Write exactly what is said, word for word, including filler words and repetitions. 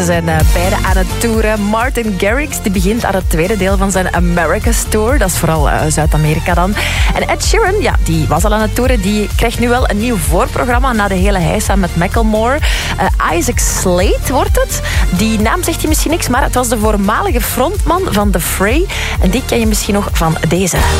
Ze zijn uh, beide aan het toeren. Martin Garrix die begint aan het tweede deel van zijn America's Tour. Dat is vooral uh, Zuid-Amerika dan. En Ed Sheeran, ja, die was al aan het toeren. Die krijgt nu wel een nieuw voorprogramma na de hele heisa met Macklemore. Uh, Isaac Slade wordt het. Die naam zegt hij misschien niks, maar het was de voormalige frontman van The Fray. En die ken je misschien nog van deze.